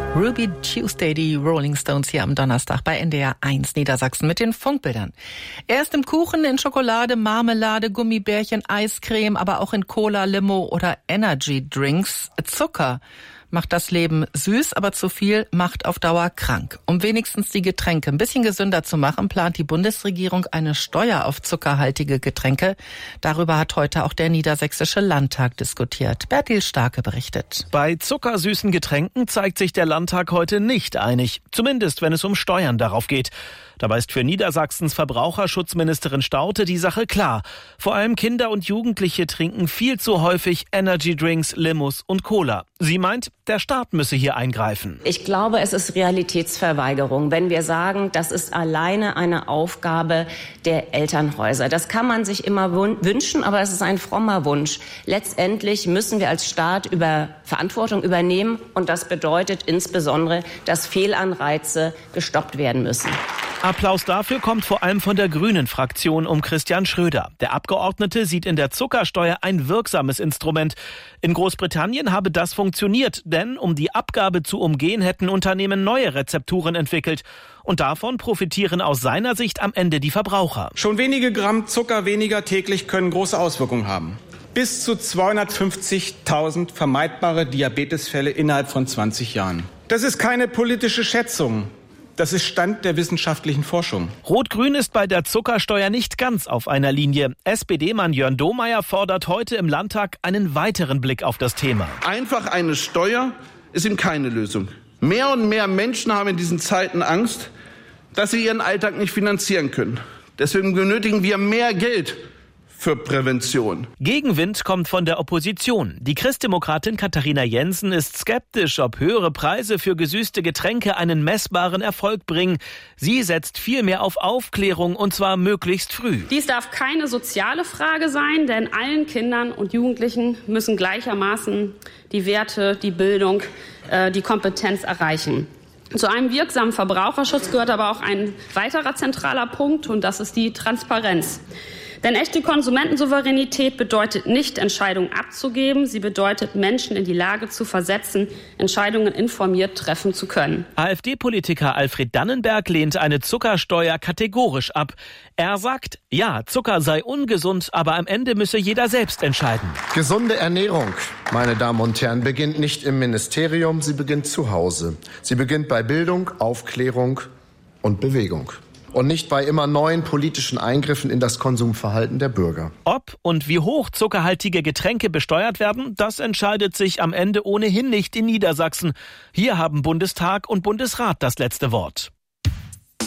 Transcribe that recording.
Ruby Tuesday, die Rolling Stones hier am Donnerstag bei NDR 1 Niedersachsen mit den Funkbildern. Erst im Kuchen, in Schokolade, Marmelade, Gummibärchen, Eiscreme, aber auch in Cola, Limo oder Energy Drinks. Zucker macht das Leben süß, aber zu viel macht auf Dauer krank. Um wenigstens die Getränke ein bisschen gesünder zu machen, plant die Bundesregierung eine Steuer auf zuckerhaltige Getränke. Darüber hat heute auch der Niedersächsische Landtag diskutiert. Bertil Starke berichtet. Bei zuckersüßen Getränken zeigt sich der Landtag heute nicht einig, zumindest wenn es um Steuern darauf geht. Dabei ist für Niedersachsens Verbraucherschutzministerin Staudte die Sache klar. Vor allem Kinder und Jugendliche trinken viel zu häufig Energydrinks, Limos und Cola. Sie meint, der Staat müsse hier eingreifen. Ich glaube, es ist Realitätsverweigerung, wenn wir sagen, das ist alleine eine Aufgabe der Elternhäuser. Das kann man sich immer wünschen, aber es ist ein frommer Wunsch. Letztendlich müssen wir als Staat Verantwortung übernehmen und das bedeutet insbesondere, dass Fehlanreize gestoppt werden müssen. Applaus dafür kommt vor allem von der Grünen-Fraktion um Christian Schröder. Der Abgeordnete sieht in der Zuckersteuer ein wirksames Instrument. In Großbritannien habe das funktioniert, denn um die Abgabe zu umgehen, hätten Unternehmen neue Rezepturen entwickelt. Und davon profitieren aus seiner Sicht am Ende die Verbraucher. Schon wenige Gramm Zucker weniger täglich können große Auswirkungen haben. Bis zu 250.000 vermeidbare Diabetesfälle innerhalb von 20 Jahren. Das ist keine politische Schätzung. Das ist Stand der wissenschaftlichen Forschung. Rot-Grün ist bei der Zuckersteuer nicht ganz auf einer Linie. SPD-Mann Jörn Domeyer fordert heute im Landtag einen weiteren Blick auf das Thema. Einfach eine Steuer ist ihm keine Lösung. Mehr und mehr Menschen haben in diesen Zeiten Angst, dass sie ihren Alltag nicht finanzieren können. Deswegen benötigen wir mehr Geld für Prävention. Gegenwind kommt von der Opposition. Die Christdemokratin Katharina Jensen ist skeptisch, ob höhere Preise für gesüßte Getränke einen messbaren Erfolg bringen. Sie setzt vielmehr auf Aufklärung, und zwar möglichst früh. Dies darf keine soziale Frage sein, denn allen Kindern und Jugendlichen müssen gleichermaßen die Werte, die Bildung, die Kompetenz erreichen. Zu einem wirksamen Verbraucherschutz gehört aber auch ein weiterer zentraler Punkt, und das ist die Transparenz. Denn echte Konsumentensouveränität bedeutet nicht, Entscheidungen abzugeben. Sie bedeutet, Menschen in die Lage zu versetzen, Entscheidungen informiert treffen zu können. AfD-Politiker Alfred Dannenberg lehnt eine Zuckersteuer kategorisch ab. Er sagt, ja, Zucker sei ungesund, aber am Ende müsse jeder selbst entscheiden. Gesunde Ernährung, meine Damen und Herren, beginnt nicht im Ministerium, sie beginnt zu Hause. Sie beginnt bei Bildung, Aufklärung und Bewegung. Und nicht bei immer neuen politischen Eingriffen in das Konsumverhalten der Bürger. Ob und wie hoch zuckerhaltige Getränke besteuert werden, das entscheidet sich am Ende ohnehin nicht in Niedersachsen. Hier haben Bundestag und Bundesrat das letzte Wort.